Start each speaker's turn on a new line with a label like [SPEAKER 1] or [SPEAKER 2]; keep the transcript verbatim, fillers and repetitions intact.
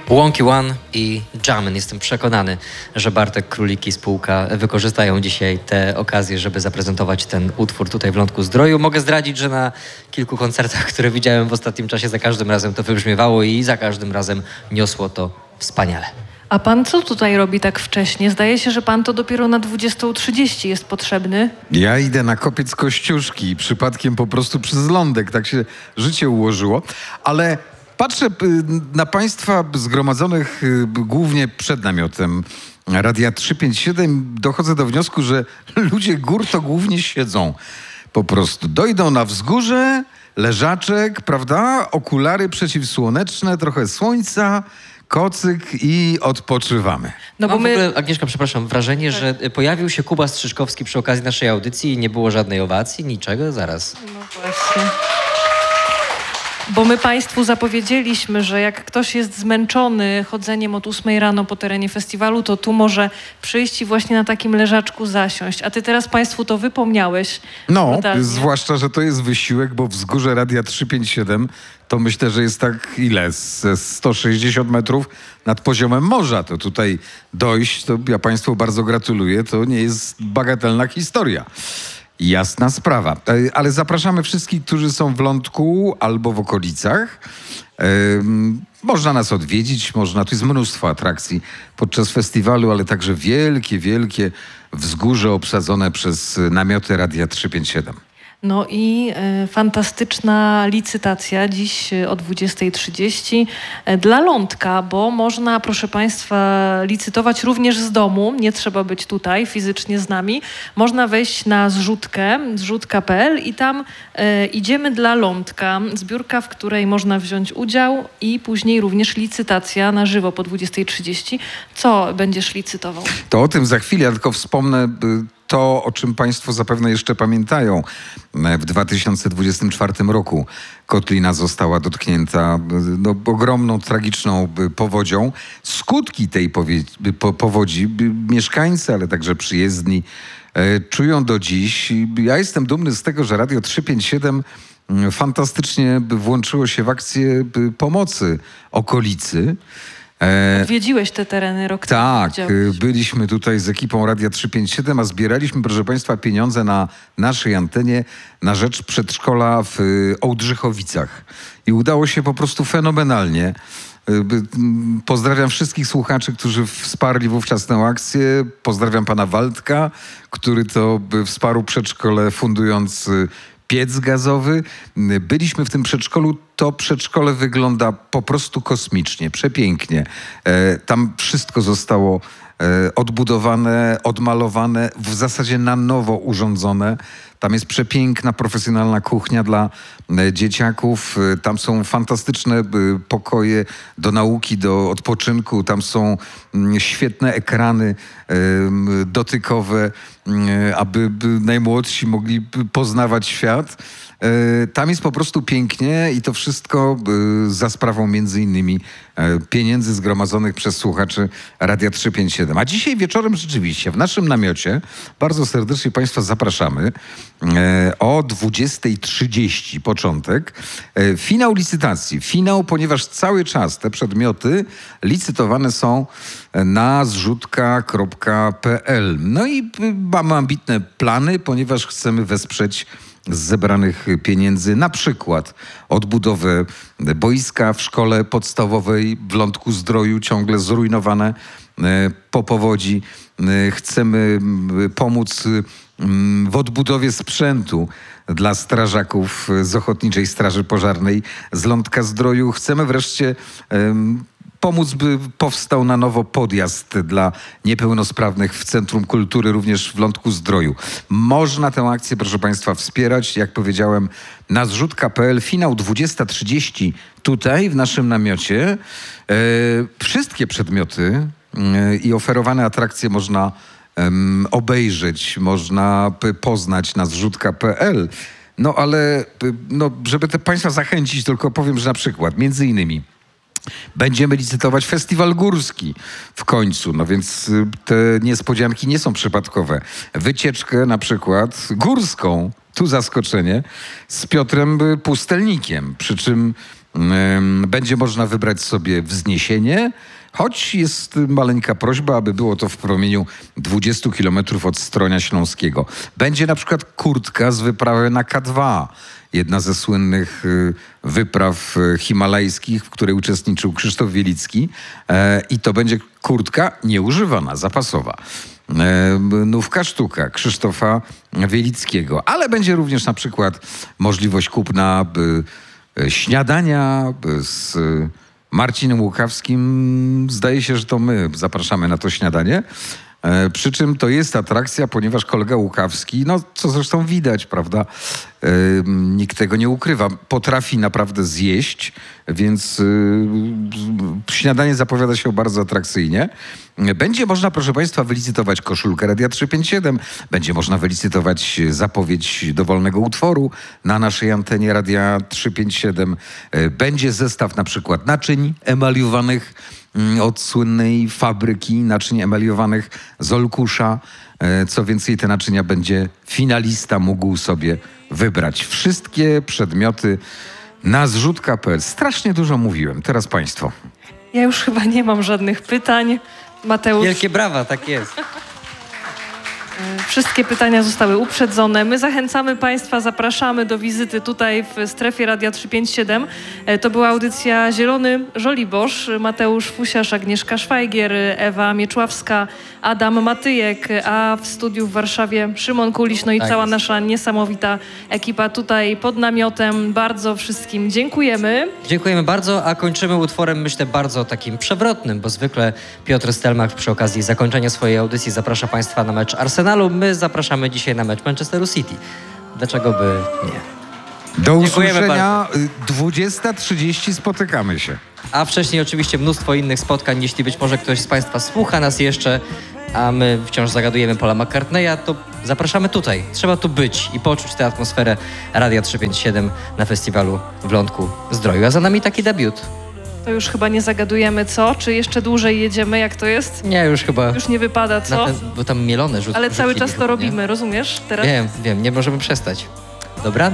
[SPEAKER 1] Wonky One i Jamin. Jestem przekonany, że Bartek Królik i spółka wykorzystają dzisiaj tę okazję, żeby zaprezentować ten utwór tutaj w Lądku Zdroju. Mogę zdradzić, że na kilku koncertach, które widziałem w ostatnim czasie, za każdym razem to wybrzmiewało i za każdym razem niosło to wspaniale.
[SPEAKER 2] A pan co tutaj robi tak wcześnie? Zdaje się, że pan to dopiero na dwudziestą trzydzieści jest potrzebny.
[SPEAKER 3] Ja idę na kopiec Kościuszki, przypadkiem po prostu przez lądek, tak się życie ułożyło, ale patrzę na państwa zgromadzonych głównie przed namiotem Radia trzysta pięćdziesiąt siedem, dochodzę do wniosku, że ludzie gór to głównie siedzą. Po prostu dojdą na wzgórze, leżaczek, prawda, okulary przeciwsłoneczne, trochę słońca, kocyk i odpoczywamy.
[SPEAKER 1] No bo Mam my... w ogóle, Agnieszka, przepraszam, wrażenie, tak. że pojawił się Kuba Strzyżkowski przy okazji naszej audycji i nie było żadnej owacji, niczego, zaraz.
[SPEAKER 2] No właśnie. Bo my państwu zapowiedzieliśmy, że jak ktoś jest zmęczony chodzeniem od ósmej rano po terenie festiwalu, to tu może przyjść i właśnie na takim leżaczku zasiąść. A ty teraz państwu to wypomniałeś.
[SPEAKER 3] No,
[SPEAKER 2] totalnie.
[SPEAKER 3] Zwłaszcza, że to jest wysiłek, bo wzgórze Radia trzysta pięćdziesiąt siedem to myślę, że jest tak ile? Z sto sześćdziesiąt metrów nad poziomem morza. To tutaj dojść, to ja państwu bardzo gratuluję. To nie jest bagatelna historia. Jasna sprawa. Ale zapraszamy wszystkich, którzy są w Lądku albo w okolicach. Um, można nas odwiedzić, można, tu jest mnóstwo atrakcji podczas festiwalu, ale także wielkie, wielkie wzgórze obsadzone przez namioty Radia trzysta pięćdziesiąt siedem.
[SPEAKER 2] No i e, fantastyczna licytacja dziś o dwudziestej trzydzieści e, dla Lądka, bo można, proszę państwa, licytować również z domu. Nie trzeba być tutaj fizycznie z nami. Można wejść na zrzutkę, zrzutka kropka p l i tam e, idziemy dla Lądka. Zbiórka, w której można wziąć udział i później również licytacja na żywo po dwudziestej trzydzieści. Co będziesz licytował?
[SPEAKER 3] To o tym za chwilę, ja tylko wspomnę to, o czym państwo zapewne jeszcze pamiętają. W dwa tysiące dwudziestym czwartym roku Kotlina została dotknięta no, ogromną, tragiczną powodzią. Skutki tej powie- po- powodzi mieszkańcy, ale także przyjezdni e, czują do dziś. Ja jestem dumny z tego, że Radio trzysta pięćdziesiąt siedem fantastycznie włączyło się w akcję pomocy okolicy.
[SPEAKER 2] Odwiedziłeś te tereny rok temu.
[SPEAKER 3] Tak, byliśmy tutaj z ekipą Radia trzysta pięćdziesiąt siedem, a zbieraliśmy, proszę państwa, pieniądze na naszej antenie na rzecz przedszkola w Ołdrzychowicach. I udało się po prostu fenomenalnie. Pozdrawiam wszystkich słuchaczy, którzy wsparli wówczas tę akcję. Pozdrawiam pana Waldka, który to wsparł przedszkole, fundując piec gazowy. Byliśmy w tym przedszkolu. To przedszkole wygląda po prostu kosmicznie, przepięknie. E, tam wszystko zostało e, odbudowane, odmalowane, w zasadzie na nowo urządzone. Tam jest przepiękna, profesjonalna kuchnia dla e, dzieciaków. E, tam są fantastyczne e, pokoje do nauki, do odpoczynku. Tam są m, świetne ekrany e, dotykowe, e, aby najmłodsi mogli poznawać świat. Tam jest po prostu pięknie i to wszystko za sprawą między innymi pieniędzy zgromadzonych przez słuchaczy Radia trzysta pięćdziesiąt siedem. A dzisiaj wieczorem rzeczywiście w naszym namiocie bardzo serdecznie państwa zapraszamy o dwudziestej trzydzieści początek. Finał licytacji. Finał, ponieważ cały czas te przedmioty licytowane są na zrzutka kropka p l. No i mamy ambitne plany, ponieważ chcemy wesprzeć z zebranych pieniędzy na przykład odbudowę boiska w szkole podstawowej w Lądku Zdroju, ciągle zrujnowane po powodzi. Chcemy pomóc w odbudowie sprzętu dla strażaków z Ochotniczej Straży Pożarnej z Lądka Zdroju. Chcemy wreszcie pomóc, by powstał na nowo podjazd dla niepełnosprawnych w Centrum Kultury, również w Lądku Zdroju. Można tę akcję, proszę państwa, wspierać. Jak powiedziałem, na zrzutka kropka p l. Finał dwudziesta trzydzieści tutaj w naszym namiocie. E, wszystkie przedmioty e, i oferowane atrakcje można e, obejrzeć, można p- poznać na zrzutka kropka p l. No ale, no, żeby te państwa zachęcić, tylko powiem, że na przykład, między innymi będziemy licytować festiwal górski w końcu, no więc te niespodzianki nie są przypadkowe. Wycieczkę na przykład górską, tu zaskoczenie, z Piotrem Pustelnikiem, przy czym Ym, Będzie można wybrać sobie wzniesienie, choć jest maleńka prośba, aby było to w promieniu dwudziestu kilometrów od Stronia Śląskiego. Będzie na przykład kurtka z wyprawy na K dwa. Jedna ze słynnych y, wypraw y, himalajskich, w której uczestniczył Krzysztof Wielicki. E, I to będzie kurtka nieużywana, zapasowa. E, nówka sztuka Krzysztofa Wielickiego. Ale będzie również na przykład możliwość kupna y, śniadania y, z y, Marcinem Łukawskim. Zdaje się, że to my zapraszamy na to śniadanie. E, przy czym to jest atrakcja, ponieważ kolega Łukawski, no co zresztą widać, prawda, e, nikt tego nie ukrywa, potrafi naprawdę zjeść, więc e, śniadanie zapowiada się bardzo atrakcyjnie. Będzie można, proszę Państwa, wylicytować koszulkę Radia trzysta pięćdziesiąt siedem, będzie można wylicytować zapowiedź dowolnego utworu na naszej antenie Radia trzysta pięćdziesiąt siedem. E, będzie zestaw na przykład naczyń emaliowanych od słynnej fabryki naczyń emaliowanych z Olkusza. E, Co więcej, te naczynia będzie finalista mógł sobie wybrać. Wszystkie przedmioty na zrzut kropka pe el. Strasznie dużo mówiłem. Teraz Państwo.
[SPEAKER 2] Ja już chyba nie mam żadnych pytań. Mateusz,
[SPEAKER 1] Wielkie brawa, tak jest.
[SPEAKER 2] wszystkie pytania zostały uprzedzone. My zachęcamy Państwa, zapraszamy do wizyty tutaj w strefie Radia trzysta pięćdziesiąt siedem. E, To była audycja Zielony Żoliborz. Mateusz Fusiarz, Agnieszka Szwajgier, Ewa Mieczławska, Adam Matyjek, a w studiu w Warszawie Szymon Kuliś, no i
[SPEAKER 1] Tak
[SPEAKER 2] cała
[SPEAKER 1] jest.
[SPEAKER 2] nasza niesamowita ekipa tutaj pod namiotem. Bardzo wszystkim dziękujemy.
[SPEAKER 1] Dziękujemy bardzo, a kończymy utworem, myślę, bardzo takim przewrotnym, bo zwykle Piotr Stelmach przy okazji zakończenia swojej audycji zaprasza Państwa na mecz Arsenalu. My zapraszamy dzisiaj na mecz Manchesteru City. Dlaczego by nie?
[SPEAKER 3] Do
[SPEAKER 1] Dziękujemy
[SPEAKER 3] usłyszenia. dwudziesta trzydzieści spotykamy się.
[SPEAKER 1] A wcześniej oczywiście mnóstwo innych spotkań. Jeśli być może ktoś z Państwa słucha nas jeszcze, a my wciąż zagadujemy Paula McCartneya, to zapraszamy tutaj. Trzeba tu być i poczuć tę atmosferę Radia trzysta pięćdziesiąt siedem na festiwalu w Lądku Zdroju. A za nami taki debiut.
[SPEAKER 2] To już chyba nie zagadujemy, co? Czy jeszcze dłużej jedziemy, jak to jest?
[SPEAKER 1] Nie, już chyba...
[SPEAKER 2] Już nie wypada,
[SPEAKER 1] na
[SPEAKER 2] co?
[SPEAKER 1] ten, bo tam mielone rzut.
[SPEAKER 2] Ale cały
[SPEAKER 1] rzucili
[SPEAKER 2] czas to
[SPEAKER 1] chyba, nie?
[SPEAKER 2] robimy, rozumiesz? Teraz
[SPEAKER 1] Wiem, wiem, nie możemy przestać. Dobranoc.